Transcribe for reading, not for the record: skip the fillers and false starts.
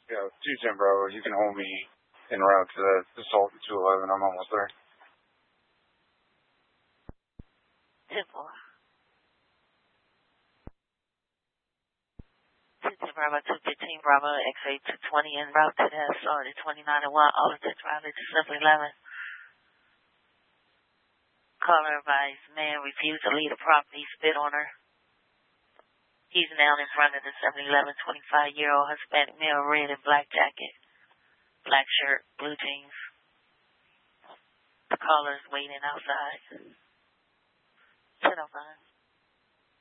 Yeah, 210 Bravo. You can hold me en route to the assault at 211. I'm almost there. 10-4. 210 Bravo, 215 Bravo, X-ray 220 en route to the assault at 29 and 1. All of this routed to 711. Caller advised, man refused to leave the property, spit on her. He's now in front of the 711, 25-year-old Hispanic male, red and black jacket, black shirt, blue jeans. The caller is waiting outside. 1005.